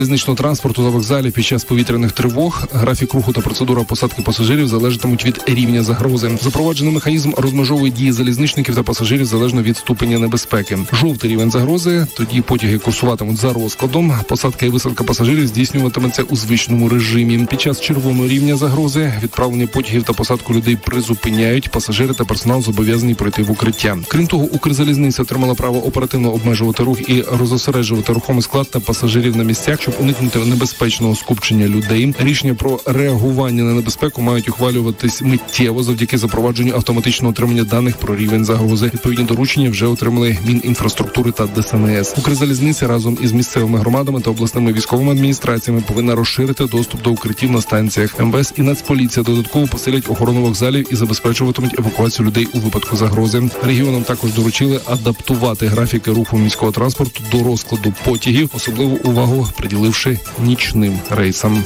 залізничного транспорту на вокзалі під час повітряних тривог. Графік руху та процедура посадки пасажирів залежатимуть від рівня загрози. Запроваджений механізм розмежовує дії залізничників та пасажирів залежно від ступеня небезпеки. Жовтий рівень загрози, тоді потяги курсуватимуть за розкладом. Посадка і висадка пасажирів здійснюватиметься у звичному режимі. Під час червоного рівня загрози відправлення потягів та посадку людей призупиняють. Пасажири та персонал зобов'язані пройти в укриття. Крім того, Укрзалізниця отримала право оперативно обмежувати рух і розосереджувати рухомий склад та пасажирів на місцях, щоб уникнути небезпечного скупчення людей. Рішення про реагування на небезпеку мають ухвалюватись миттєво завдяки запровадженню автоматичного отримання даних про рівень загрози. Відповідні доручення вже отримали Мінінфраструктури та ДСНС. Укрзалізниця разом із місцевими громадами та обласними військовими адміністраціями повинна розширити доступ до укриттів на станціях. МВС і Нацполіція додатково посилять охорону вокзалів і забезпечуватимуть евакуацію людей у випадку загрози. Регіонам також доручили адаптувати графіки руху міського транспорту до розкладу потягів, особливу увагу приділивши нічним рейсам.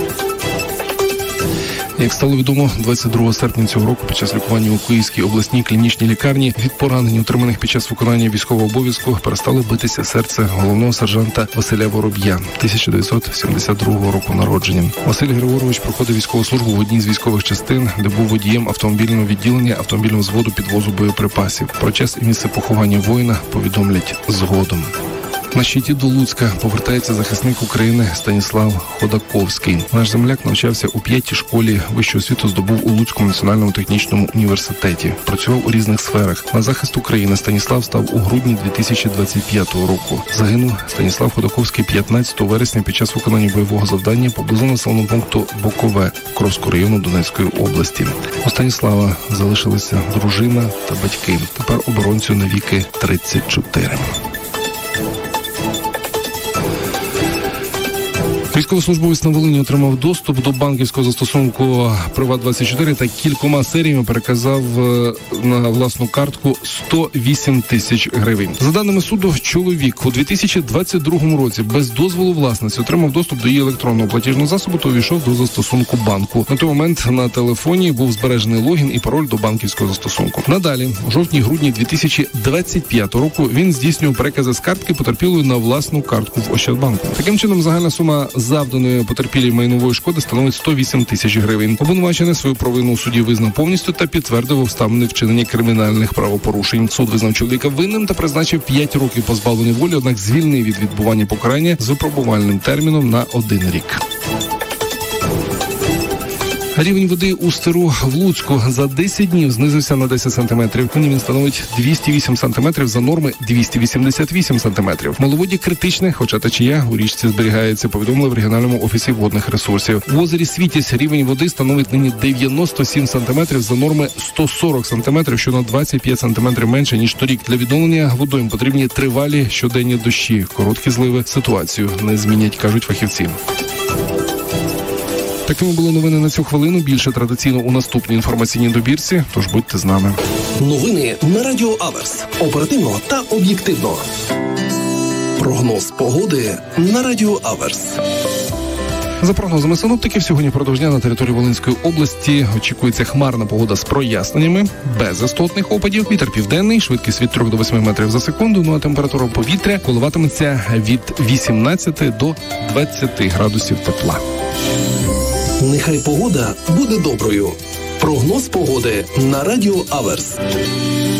Як стало відомо, 22 серпня цього року під час лікування у Київській обласній клінічній лікарні від поранень, отриманих під час виконання військового обов'язку, перестало битися серце головного сержанта Василя Вороб'я, 1972 року народження. Василь Григорович проходив військову службу в одній з військових частин, де був водієм автомобільного відділення автомобільного взводу підвозу боєприпасів. Про час і місце поховання воїна повідомлять згодом. На щиті до Луцька повертається захисник України Станіслав Ходаковський. Наш земляк навчався у 5-й школі вищої освіти, здобув у Луцькому національному технічному університеті. Працював у різних сферах. На захист України Станіслав став у грудні 2025 року. Загинув Станіслав Ходаковський 15 вересня під час виконання бойового завдання поблизу населеного пункту Бокове Кровського району Донецької області. У Станіслава залишилися дружина та батьки. Тепер оборонцю на віки 34. Військовослужбовець на Волині отримав доступ до банківського застосунку «Приват24» та кількома серіями переказав на власну картку 108 тисяч гривень. За даними суду, чоловік у 2022 році без дозволу власниці отримав доступ до її електронного платіжного засобу та увійшов до застосунку банку. На той момент на телефоні був збережений логін і пароль до банківського застосунку. Надалі, у жовтні-грудні 2025 року, він здійснював перекази з картки потерпілої на власну картку в Ощадбанку. Таким чином, загальна сума завданої потерпілій майнової шкоди становить 108 тисяч гривень. Обвинувачений свою провину у суді визнав повністю та підтвердив обставини вчинення кримінальних правопорушень. Суд визнав чоловіка винним та призначив 5 років позбавлення волі, однак звільнив від відбування покарання з випробувальним терміном на 1 рік. Рівень води у Стеру в Луцьку за 10 днів знизився на 10 сантиметрів. Нині він становить 208 сантиметрів за норми 288 сантиметрів. Маловоддя критичне, хоча течія у річці зберігається, повідомили в регіональному офісі водних ресурсів. В озері Світязь рівень води становить нині 97 сантиметрів за норми 140 сантиметрів, що на 25 сантиметрів менше, ніж торік. Для відновлення водойм потрібні тривалі щоденні дощі. Короткі зливи ситуацію не змінять, кажуть фахівці. Такими були новини на цю хвилину. Більше традиційно у наступній інформаційній добірці, тож будьте з нами. Новини на Радіо Аверс. Оперативно та об'єктивно. Прогноз погоди на Радіо Аверс. За прогнозами синоптиків, сьогодні впродовж дня на території Волинської області очікується хмарна погода з проясненнями, без істотних опадів. Вітер південний, швидкість від 3 до 8 метрів за секунду, ну а температура повітря коливатиметься від 18 до 20 градусів тепла. Нехай погода буде доброю. Прогноз погоди на Радіо Аверс.